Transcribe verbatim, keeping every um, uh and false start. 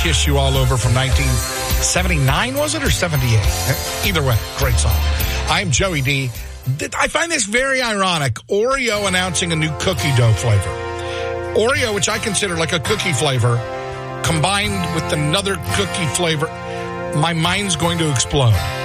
Kiss You All Over from nineteen seventy-nine, was it, or seventy-eight? Either way, great song. I'm Joey D. I find this very ironic. Oreo announcing a new cookie dough flavor. Oreo, which I consider like a cookie flavor, combined with another cookie flavor, my mind's going to explode.